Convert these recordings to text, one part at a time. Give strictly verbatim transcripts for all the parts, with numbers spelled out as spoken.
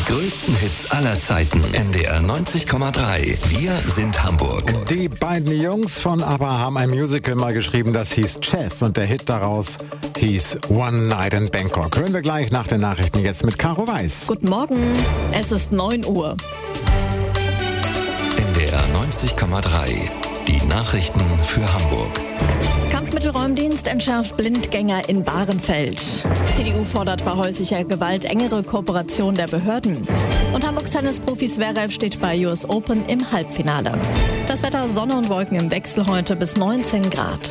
größten Hits aller Zeiten. N D R neunzig Komma drei. Wir sind Hamburg. Die beiden Jungs von ABBA haben ein Musical mal geschrieben, das hieß Chess. Und der Hit daraus hieß One Night in Bangkok. Hören wir gleich nach den Nachrichten jetzt mit Caro Weiß. Guten Morgen, es ist neun Uhr. N D R neunzig Komma drei. Die Nachrichten für Hamburg. Kampfmittelräumdienst entschärft Blindgänger in Bahrenfeld. C D U fordert bei häuslicher Gewalt engere Kooperation der Behörden. Und Hamburgs Tennisprofi Zverev steht bei U S Open im Halbfinale. Das Wetter: Sonne und Wolken im Wechsel heute bis neunzehn Grad.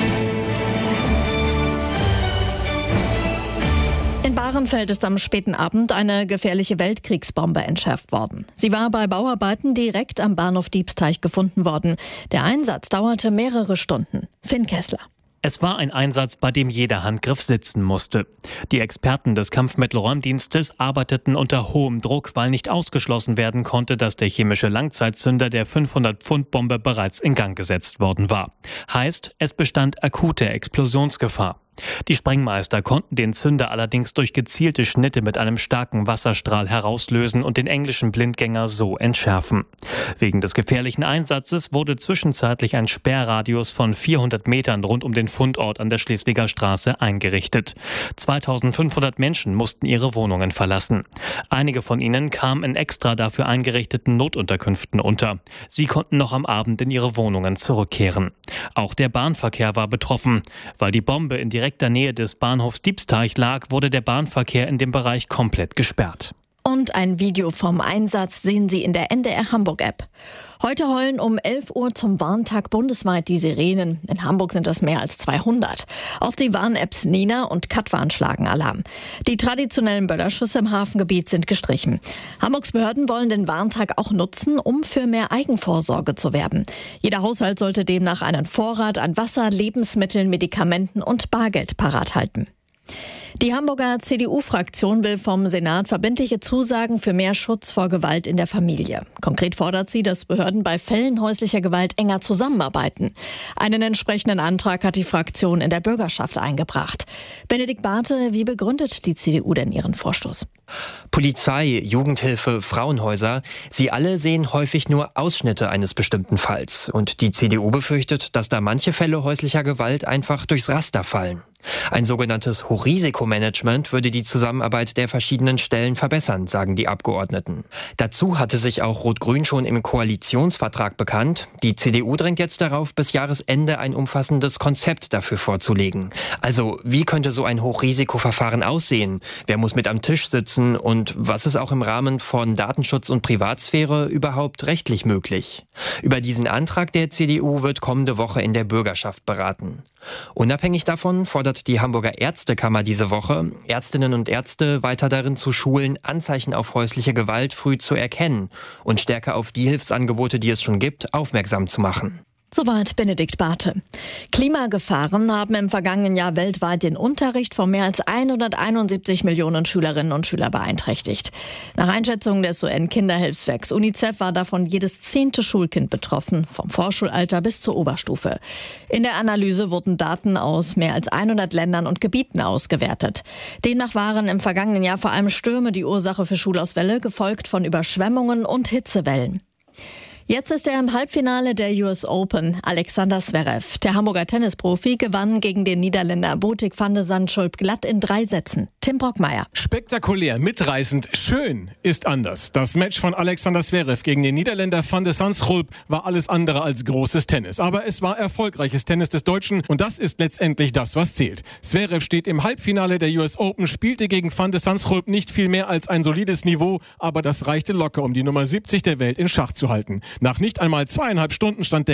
In Bahrenfeld ist am späten Abend eine gefährliche Weltkriegsbombe entschärft worden. Sie war bei Bauarbeiten direkt am Bahnhof Diebsteich gefunden worden. Der Einsatz dauerte mehrere Stunden. Finn Kessler. Es war ein Einsatz, bei dem jeder Handgriff sitzen musste. Die Experten des Kampfmittelräumdienstes arbeiteten unter hohem Druck, weil nicht ausgeschlossen werden konnte, dass der chemische Langzeitzünder der fünfhundert-Pfund-Bombe bereits in Gang gesetzt worden war. Heißt, es bestand akute Explosionsgefahr. Die Sprengmeister konnten den Zünder allerdings durch gezielte Schnitte mit einem starken Wasserstrahl herauslösen und den englischen Blindgänger so entschärfen. Wegen des gefährlichen Einsatzes wurde zwischenzeitlich ein Sperrradius von vierhundert Metern rund um den Fundort an der Schleswiger Straße eingerichtet. zweitausendfünfhundert Menschen mussten ihre Wohnungen verlassen. Einige von ihnen kamen in extra dafür eingerichteten Notunterkünften unter. Sie konnten noch am Abend in ihre Wohnungen zurückkehren. Auch der Bahnverkehr war betroffen. Weil die Bombe in direkter Nähe des Bahnhofs Diebsteich lag, wurde der Bahnverkehr in dem Bereich komplett gesperrt. Und ein Video vom Einsatz sehen Sie in der N D R Hamburg-App. Heute heulen um elf Uhr zum Warntag bundesweit die Sirenen. In Hamburg sind das mehr als zweihundert. Auch die Warn-Apps Nina und Katwan schlagen Alarm. Die traditionellen Böllerschüsse im Hafengebiet sind gestrichen. Hamburgs Behörden wollen den Warntag auch nutzen, um für mehr Eigenvorsorge zu werben. Jeder Haushalt sollte demnach einen Vorrat an Wasser, Lebensmitteln, Medikamenten und Bargeld parat halten. Die Hamburger C D U-Fraktion will vom Senat verbindliche Zusagen für mehr Schutz vor Gewalt in der Familie. Konkret fordert sie, dass Behörden bei Fällen häuslicher Gewalt enger zusammenarbeiten. Einen entsprechenden Antrag hat die Fraktion in der Bürgerschaft eingebracht. Benedikt Barthe, wie begründet die C D U denn ihren Vorstoß? Polizei, Jugendhilfe, Frauenhäuser, sie alle sehen häufig nur Ausschnitte eines bestimmten Falls. Und die C D U befürchtet, dass da manche Fälle häuslicher Gewalt einfach durchs Raster fallen. Ein sogenanntes Hochrisikomanagement würde die Zusammenarbeit der verschiedenen Stellen verbessern, sagen die Abgeordneten. Dazu hatte sich auch Rot-Grün schon im Koalitionsvertrag bekannt. Die C D U drängt jetzt darauf, bis Jahresende ein umfassendes Konzept dafür vorzulegen. Also, wie könnte so ein Hochrisikoverfahren aussehen? Wer muss mit am Tisch sitzen? Und was ist auch im Rahmen von Datenschutz und Privatsphäre überhaupt rechtlich möglich? Über diesen Antrag der C D U wird kommende Woche in der Bürgerschaft beraten. Unabhängig davon fordert die Hamburger Ärztekammer diese Woche, Ärztinnen und Ärzte weiter darin zu schulen, Anzeichen auf häusliche Gewalt früh zu erkennen und stärker auf die Hilfsangebote, die es schon gibt, aufmerksam zu machen. Soweit Benedikt Barthe. Klimagefahren haben im vergangenen Jahr weltweit den Unterricht von mehr als hunderteinundsiebzig Millionen Schülerinnen und Schüler beeinträchtigt. Nach Einschätzung des U N-Kinderhilfswerks UNICEF war davon jedes zehnte Schulkind betroffen, vom Vorschulalter bis zur Oberstufe. In der Analyse wurden Daten aus mehr als hundert Ländern und Gebieten ausgewertet. Demnach waren im vergangenen Jahr vor allem Stürme die Ursache für Schulausfälle, gefolgt von Überschwemmungen und Hitzewellen. Jetzt ist er im Halbfinale der U S Open. Alexander Zverev, der Hamburger Tennisprofi, gewann gegen den Niederländer Botic van de Zandschulp glatt in drei Sätzen. Tim Brockmeier. Spektakulär, mitreißend, schön ist anders. Das Match von Alexander Zverev gegen den Niederländer van de Zandschulp war alles andere als großes Tennis. Aber es war erfolgreiches Tennis des Deutschen und das ist letztendlich das, was zählt. Zverev steht im Halbfinale der U S Open, spielte gegen van de Zandschulp nicht viel mehr als ein solides Niveau, aber das reichte locker, um die Nummer siebzig der Welt in Schach zu halten. Nach nicht einmal zweieinhalb Stunden stand der